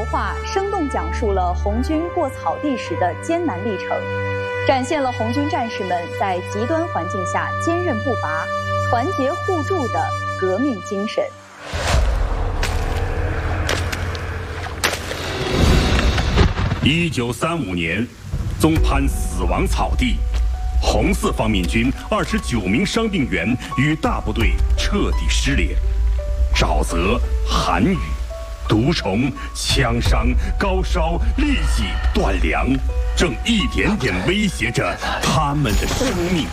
画生动讲述了红军过草地时的艰难历程，展现了红军战士们在极端环境下坚韧不拔、团结互助的革命精神。 1935年，宗潘死亡草地，红四方面军29名伤病员与大部队彻底失联，沼泽、寒雨、毒虫、枪伤、高烧、痢疾、断粮，正一点点威胁着他们的生命。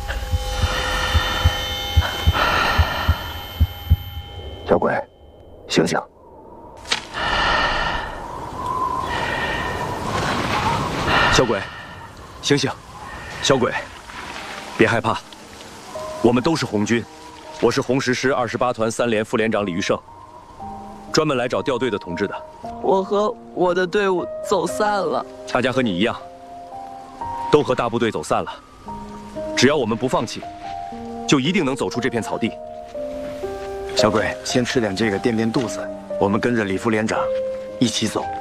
小鬼，醒醒！ 小鬼，醒醒！小鬼，别害怕，我们都是红军，我是红十师28团3连副连长李玉胜，专门来找调队的同志的。 我和我的队伍走散了， 大家和你一样，都和大部队走散了。只要我们不放弃，就一定能走出这片草地。 小鬼，先吃点这个垫垫肚子，我们跟着李副连长一起走。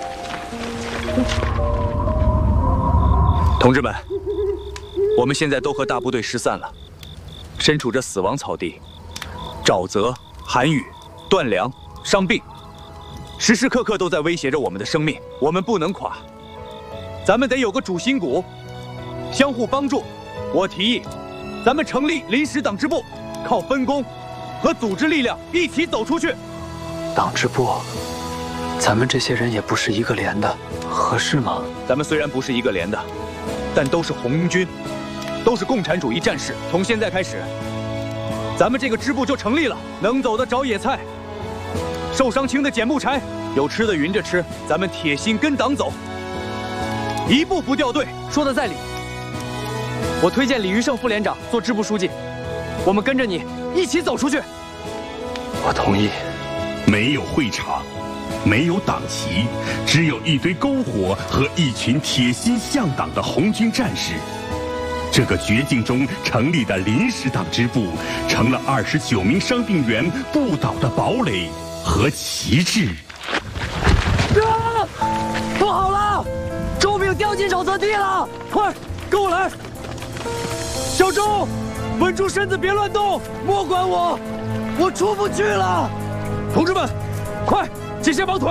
同志们，我们现在都和大部队失散了，身处这死亡草地，沼泽、寒雨、断粮、伤病，时时刻刻都在威胁着我们的生命。我们不能垮，咱们得有个主心骨，相互帮助。我提议，咱们成立临时党支部，靠分工和组织力量一起走出去。 党支部，咱们这些人也不是一个连的，合适吗？ 咱们虽然不是一个连的，但都是红军，都是共产主义战士。从现在开始，咱们这个支部就成立了。能走的找野菜，受伤轻的捡木柴，有吃的匀着吃。咱们铁心跟党走，一步不掉队。 说的在理。我推荐李玉胜副连长做支部书记，我们跟着你一起走出去。 我同意。 没有会场，没有党旗，只有一堆篝火和一群铁心向党的红军战士。这个绝境中成立的临时党支部，成了29名伤病员不倒的堡垒和旗帜。 啊！不好了，周炳掉进沼泽地了！快，跟我来！小周，稳住身子，别乱动，莫管我，我出不去了。 同志们，快，解下绑腿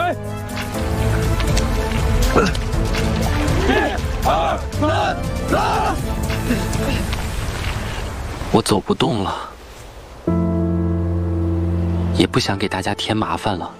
！1、2、3，走！ 我走不动了，也不想给大家添麻烦了，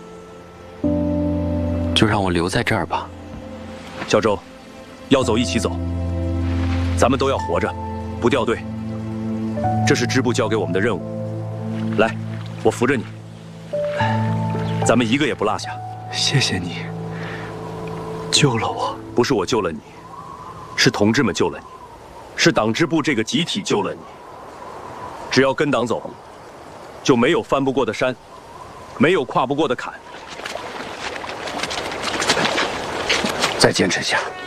就让我留在这儿吧。 小周，要走一起走，咱们都要活着，不掉队。这是支部交给我们的任务。来，我扶着你，咱们一个也不落下。 谢谢你，救了我。 不是我救了你，是同志们救了你，是党支部这个集体救了你。只要跟党走，就没有翻不过的山，没有跨不过的坎。 再坚持一下。